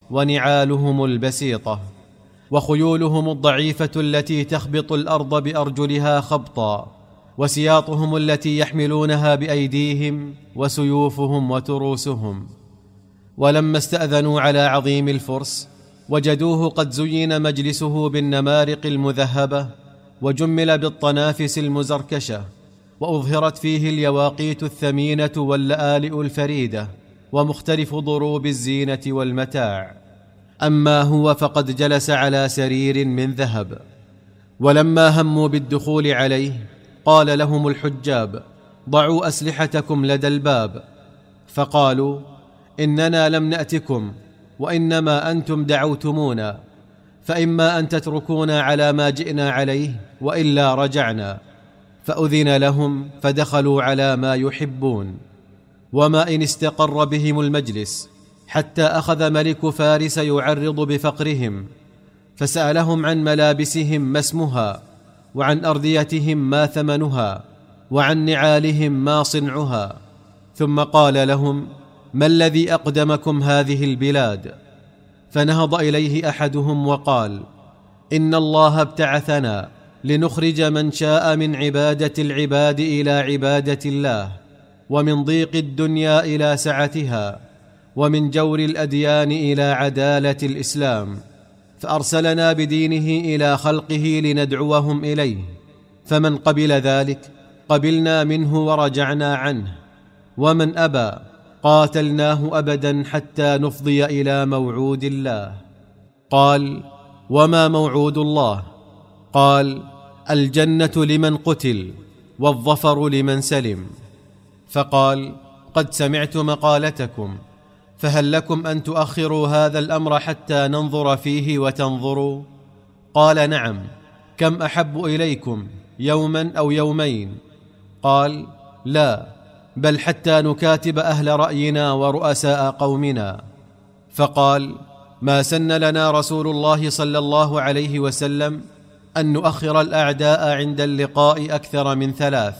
ونعالهم البسيطة، وخيولهم الضعيفة التي تخبط الأرض بأرجلها خبطا، وسياطهم التي يحملونها بأيديهم، وسيوفهم وتروسهم. ولما استأذنوا على عظيم الفرس وجدوه قد زين مجلسه بالنمارق المذهبة، وجمل بالطنافس المزركشة، وأظهرت فيه اليواقيت الثمينة واللآلئ الفريدة، ومختلف ضروب الزينة والمتاع. أما هو فقد جلس على سرير من ذهب. ولما هموا بالدخول عليه قال لهم الحجاب: ضعوا أسلحتكم لدى الباب. فقالوا: إننا لم نأتكم، وإنما أنتم دعوتمونا، فإما أن تتركونا على ما جئنا عليه، وإلا رجعنا. فأذن لهم فدخلوا على ما يحبون. وما إن استقر بهم المجلس حتى أخذ ملك فارس يعرض بفقرهم، فسألهم عن ملابسهم ما اسمها، وعن أرديتهم ما ثمنها، وعن نعالهم ما صنعها. ثم قال لهم: ما الذي أقدمكم هذه البلاد؟ فنهض إليه أحدهم وقال: إن الله ابتعثنا لنخرج من شاء من عبادة العباد إلى عبادة الله، ومن ضيق الدنيا إلى سعتها، ومن جور الأديان إلى عدالة الإسلام، فأرسلنا بدينه إلى خلقه لندعوهم إليه، فمن قبل ذلك قبلنا منه ورجعنا عنه، ومن أبى قاتلناه أبدا حتى نفضي إلى موعود الله. قال: وما موعود الله؟ قال: الجنة لمن قتل، والظفر لمن سلم. فقال: قد سمعت مقالتكم، فهل لكم أن تؤخروا هذا الأمر حتى ننظر فيه وتنظروا؟ قال: نعم. كم أحب إليكم، يوما أو يومين؟ قال: لا، بل حتى نكاتب أهل رأينا ورؤساء قومنا. فقال: ما سن لنا رسول الله صلى الله عليه وسلم أن نؤخر الأعداء عند اللقاء أكثر من 3،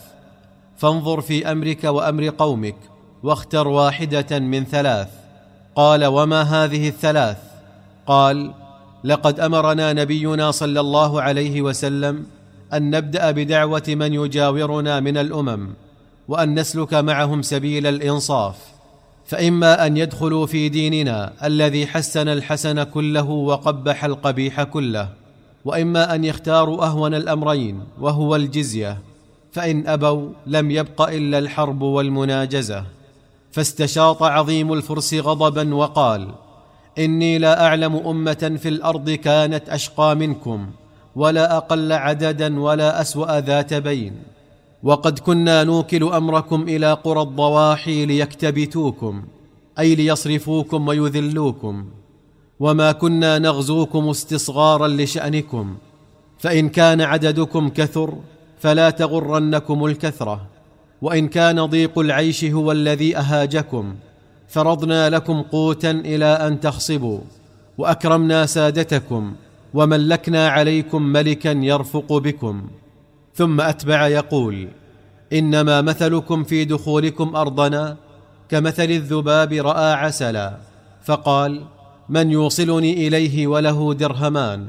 فانظر في أمرك وأمر قومك، واختر واحدة من 3. قال: وما هذه 3؟ قال: لقد أمرنا نبينا صلى الله عليه وسلم أن نبدأ بدعوة من يجاورنا من الأمم، وأن نسلك معهم سبيل الإنصاف، فإما أن يدخلوا في ديننا الذي حسن الحسن كله وقبح القبيح كله، وإما أن يختاروا أهون الأمرين وهو الجزية، فإن أبوا لم يبق إلا الحرب والمناجزة. فاستشاط عظيم الفرس غضبا وقال: إني لا أعلم أمة في الأرض كانت أشقى منكم، ولا أقل عددا، ولا أسوأ ذات بين، وقد كنا نوكل أمركم إلى قرى الضواحي ليكتبتوكم، أي ليصرفوكم ويذلوكم، وما كنا نغزوكم استصغارا لشأنكم، فإن كان عددكم كثر فلا تغرنكم الكثرة، وإن كان ضيق العيش هو الذي أهاجكم فرضنا لكم قوتا إلى أن تخصبوا، وأكرمنا سادتكم، وملكنا عليكم ملكا يرفق بكم. ثم أتبع يقول: إنما مثلكم في دخولكم أرضنا كمثل الذباب رأى عسلا، فقال: من يوصلني إليه وله درهمان؟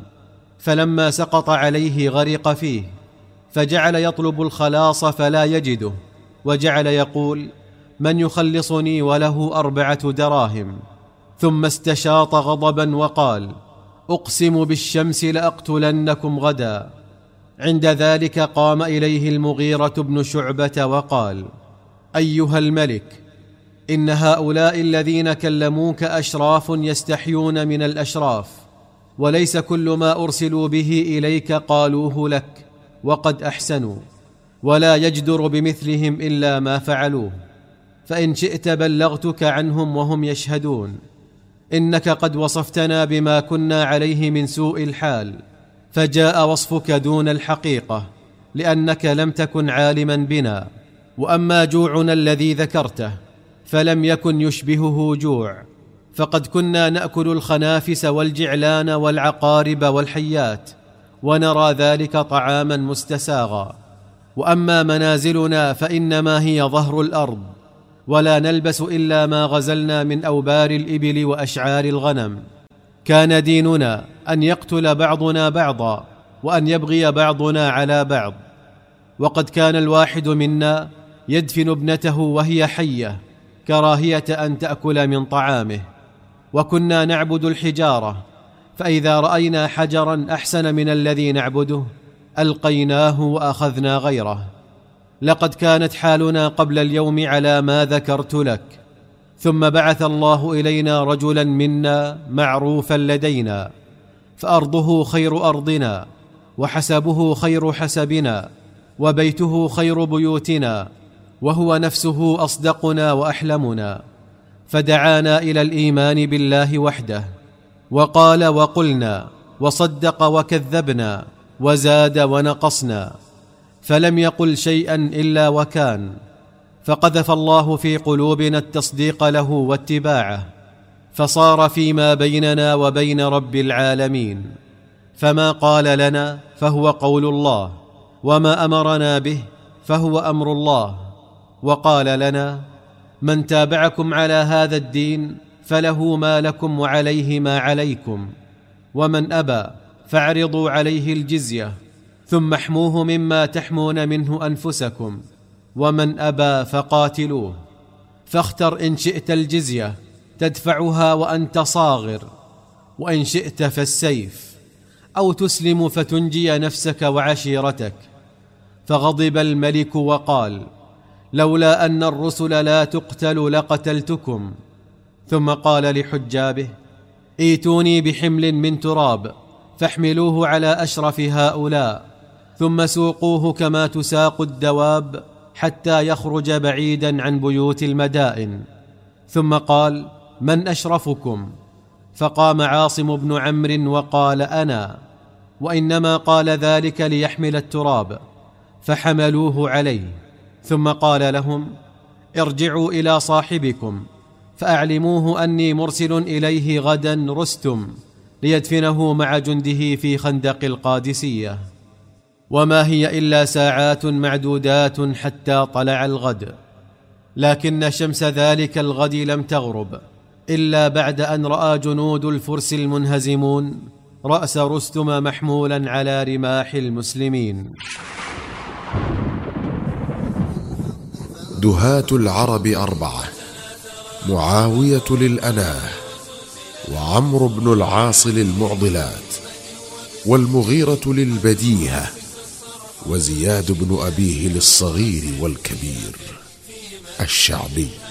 فلما سقط عليه غرق فيه، فجعل يطلب الخلاص فلا يجده، وجعل يقول: من يخلصني وله 4 دراهم؟ ثم استشاط غضبا وقال: أقسم بالشمس لأقتلنكم غدا. عند ذلك قام إليه المغيرة بن شعبة وقال: أيها الملك، إن هؤلاء الذين كلموك أشراف يستحيون من الأشراف، وليس كل ما أرسلوا به إليك قالوه لك، وقد أحسنوا، ولا يجدر بمثلهم إلا ما فعلوه، فإن شئت بلغتك عنهم وهم يشهدون. إنك قد وصفتنا بما كنا عليه من سوء الحال، فجاء وصفك دون الحقيقة، لأنك لم تكن عالما بنا. وأما جوعنا الذي ذكرته فلم يكن يشبهه جوع، فقد كنا نأكل الخنافس والجعلان والعقارب والحيات، ونرى ذلك طعاما مستساغا. وأما منازلنا فإنما هي ظهر الأرض، ولا نلبس إلا ما غزلنا من أوبار الإبل وأشعار الغنم، كان ديننا أن يقتل بعضنا بعضا وأن يبغي بعضنا على بعض. وقد كان الواحد منا يدفن ابنته وهي حية كراهية أن تأكل من طعامه. وكنا نعبد الحجارة، فإذا رأينا حجرا أحسن من الذي نعبده ألقيناه وأخذنا غيره. لقد كانت حالنا قبل اليوم على ما ذكرت لك، ثم بعث الله إلينا رجلا منا معروفا لدينا، فأرضه خير أرضنا، وحسبه خير حسبنا، وبيته خير بيوتنا، وهو نفسه أصدقنا وأحلمنا. فدعانا إلى الإيمان بالله وحده، وقال وقلنا، وصدق وكذبنا، وزاد ونقصنا، فلم يقل شيئا إلا وكان. فقذف الله في قلوبنا التصديق له واتباعه، فصار فيما بيننا وبين رب العالمين. فما قال لنا فهو قول الله، وما أمرنا به فهو أمر الله. وقال لنا: من تابعكم على هذا الدين فله ما لكم وعليه ما عليكم، ومن أبى فاعرضوا عليه الجزية، ثم احموه مما تحمون منه أنفسكم، ومن أبى فقاتلوه. فاختر إن شئت الجزية تدفعها وأنت صاغر، وإن شئت فالسيف، أو تسلم فتنجي نفسك وعشيرتك. فغضب الملك وقال: لولا أن الرسل لا تقتل لقتلتكم. ثم قال لحجابه: ائتوني بحمل من تراب فاحملوه على أشرف هؤلاء، ثم سوقوه كما تساق الدواب حتى يخرج بعيدا عن بيوت المدائن. ثم قال: من أشرفكم؟ فقام عاصم بن عمرو وقال: أنا. وإنما قال ذلك ليحمل التراب، فحملوه عليه. ثم قال لهم: ارجعوا إلى صاحبكم فأعلموه أني مرسل إليه غدا رستم ليدفنه مع جنده في خندق القادسية. وما هي إلا ساعات معدودات حتى طلع الغد، لكن شمس ذلك الغد لم تغرب إلا بعد أن رأى جنود الفرس المنهزمون رأس رستم محمولا على رماح المسلمين. دهاة العرب 4: معاوية للأناه، وعمرو بن العاص للمعضلات، والمغيرة للبديهة، وزياد بن أبيه للصغير والكبير. الشعبي.